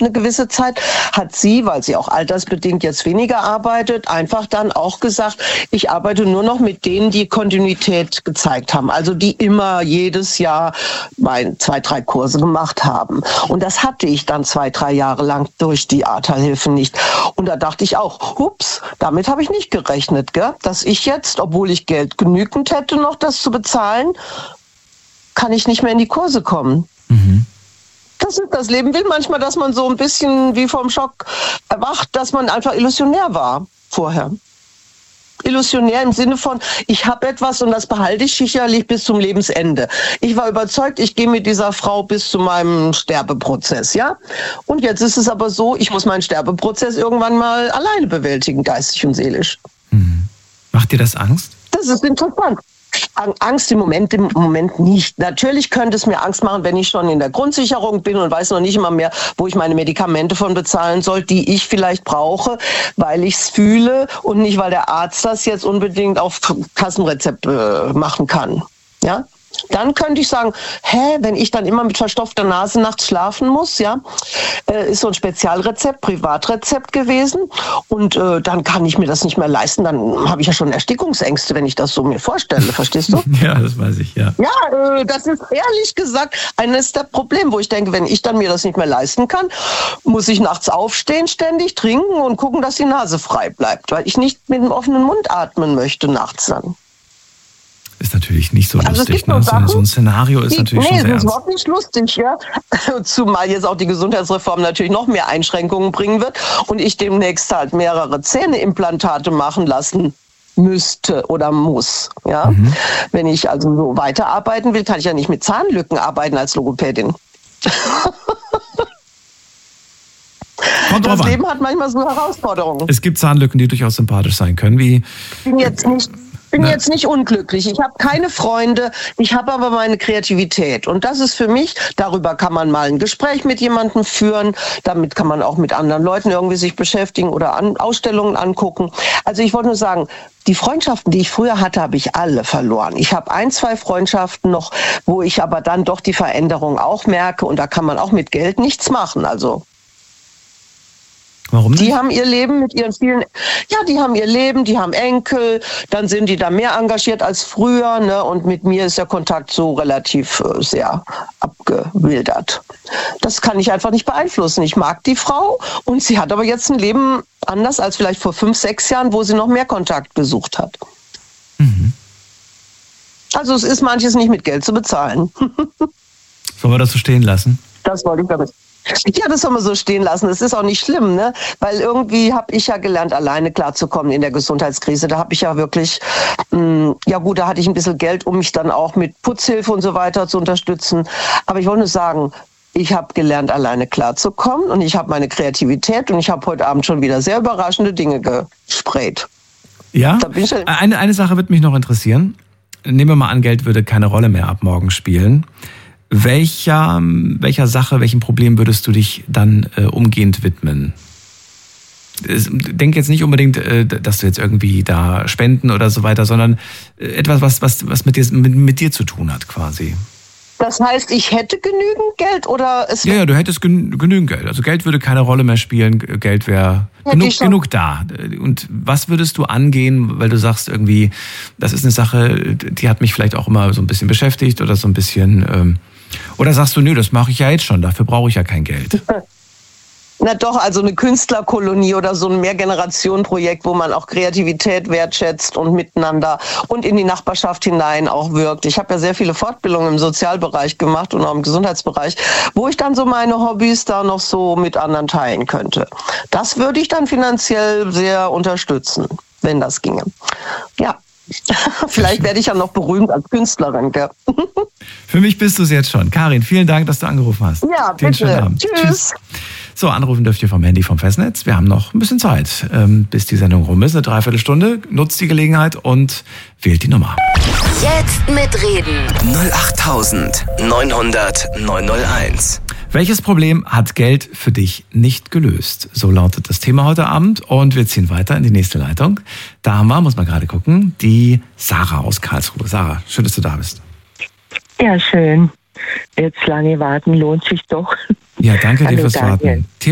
eine gewisse Zeit, hat sie, weil sie auch altersbedingt jetzt weniger arbeitet, einfach dann auch gesagt, ich arbeite nur noch mit denen, die Kontinuität gezeigt haben. Also die immer jedes Jahr 2, 3 Kurse gemacht haben. Und das hatte ich dann 2, 3 Jahre lang durch die Ahrtal-Hilfe nicht. Und da dachte ich auch, hups, damit habe ich nicht gerechnet, gell? Dass ich jetzt, obwohl ich Geld genügend hätte, noch das zu bezahlen, kann ich nicht mehr in die Kurse kommen. Mhm. Das Leben will manchmal, dass man so ein bisschen wie vom Schock erwacht, dass man einfach illusionär war vorher. Illusionär im Sinne von, ich habe etwas und das behalte ich sicherlich bis zum Lebensende. Ich war überzeugt, ich gehe mit dieser Frau bis zu meinem Sterbeprozess, ja? Und jetzt ist es aber so, ich muss meinen Sterbeprozess irgendwann mal alleine bewältigen, geistig und seelisch. Mhm. Macht dir das Angst? Das ist interessant. Angst im Moment nicht. Natürlich könnte es mir Angst machen, wenn ich schon in der Grundsicherung bin und weiß noch nicht immer mehr, wo ich meine Medikamente von bezahlen soll, die ich vielleicht brauche, weil ich es fühle und nicht, weil der Arzt das jetzt unbedingt auf Kassenrezept machen kann. Ja? Dann könnte ich sagen, wenn ich dann immer mit verstopfter Nase nachts schlafen muss, ja, ist so ein Spezialrezept, Privatrezept gewesen und dann kann ich mir das nicht mehr leisten, dann habe ich ja schon Erstickungsängste, wenn ich das so mir vorstelle, verstehst du? Ja, das weiß ich, ja. Ja, das ist ehrlich gesagt eines der Probleme, wo ich denke, wenn ich dann mir das nicht mehr leisten kann, muss ich nachts aufstehen, ständig trinken und gucken, dass die Nase frei bleibt, weil ich nicht mit dem offenen Mund atmen möchte nachts dann. Ist natürlich nicht so lustig, ne? So ein Szenario ist natürlich schon sehr ernst. Nee, das ist überhaupt nicht lustig, ja. Zumal jetzt auch die Gesundheitsreform natürlich noch mehr Einschränkungen bringen wird und ich demnächst halt mehrere Zähneimplantate machen lassen müsste oder muss, ja. Mhm. Wenn ich also so weiterarbeiten will, kann ich ja nicht mit Zahnlücken arbeiten als Logopädin. Das Leben hat manchmal so Herausforderungen. Es gibt Zahnlücken, die durchaus sympathisch sein können, wie... Ich bin jetzt nicht unglücklich. Ich habe keine Freunde, ich habe aber meine Kreativität. Und das ist für mich, darüber kann man mal ein Gespräch mit jemandem führen, damit kann man auch mit anderen Leuten irgendwie sich beschäftigen oder Ausstellungen angucken. Also ich wollte nur sagen, die Freundschaften, die ich früher hatte, habe ich alle verloren. Ich habe 1, 2 Freundschaften noch, wo ich aber dann doch die Veränderung auch merke und da kann man auch mit Geld nichts machen. Also warum nicht? Die haben ihr Leben mit ihren vielen, die haben ihr Leben, die haben Enkel, dann sind die da mehr engagiert als früher, ne? Und mit mir ist der Kontakt so relativ sehr abgewildert. Das kann ich einfach nicht beeinflussen. Ich mag die Frau und sie hat aber jetzt ein Leben anders als vielleicht vor 5, 6 Jahren, wo sie noch mehr Kontakt gesucht hat. Mhm. Also es ist manches nicht mit Geld zu bezahlen. Sollen wir das so stehen lassen? Das wollte ich damit. Ja, das soll man so stehen lassen. Es ist auch nicht schlimm, ne? Weil irgendwie habe ich ja gelernt, alleine klarzukommen in der Gesundheitskrise. Da habe ich ja wirklich, da hatte ich ein bisschen Geld, um mich dann auch mit Putzhilfe und so weiter zu unterstützen. Aber ich wollte nur sagen, ich habe gelernt, alleine klarzukommen und ich habe meine Kreativität und ich habe heute Abend schon wieder sehr überraschende Dinge gesprayt. Ja, eine Sache wird mich noch interessieren. Nehmen wir mal an, Geld würde keine Rolle mehr ab morgen spielen. Welcher Sache, welchem Problem würdest du dich dann umgehend widmen? Denk jetzt nicht unbedingt, dass du jetzt irgendwie da spenden oder so weiter, sondern etwas, was mit dir zu tun hat quasi. Das heißt, ich hätte genügend Geld oder es... Ja, du hättest genügend Geld. Also Geld würde keine Rolle mehr spielen, Geld wäre genug da. Und was würdest du angehen, weil du sagst irgendwie, das ist eine Sache, die hat mich vielleicht auch immer so ein bisschen beschäftigt oder so ein bisschen... Oder sagst du, nö, das mache ich ja jetzt schon, dafür brauche ich ja kein Geld. Na doch, also eine Künstlerkolonie oder so ein Mehrgenerationenprojekt, wo man auch Kreativität wertschätzt und miteinander und in die Nachbarschaft hinein auch wirkt. Ich habe ja sehr viele Fortbildungen im Sozialbereich gemacht und auch im Gesundheitsbereich, wo ich dann so meine Hobbys da noch so mit anderen teilen könnte. Das würde ich dann finanziell sehr unterstützen, wenn das ginge. Ja. Vielleicht werde ich ja noch berühmt als Künstlerin. Gell? Für mich bist du es jetzt schon. Karin, vielen Dank, dass du angerufen hast. Ja, bitte. Schönen Abend. Tschüss. So, anrufen dürft ihr vom Handy vom Festnetz. Wir haben noch ein bisschen Zeit, bis die Sendung rum ist. Eine Dreiviertelstunde. Nutzt die Gelegenheit und wählt die Nummer. Jetzt mitreden. 08900 901. Welches Problem hat Geld für dich nicht gelöst? So lautet das Thema heute Abend und wir ziehen weiter in die nächste Leitung. Da haben wir, muss man gerade gucken, die Sarah aus Karlsruhe. Sarah, schön, dass du da bist. Ja, schön. Jetzt lange warten lohnt sich doch. Ja, danke dir fürs Warten.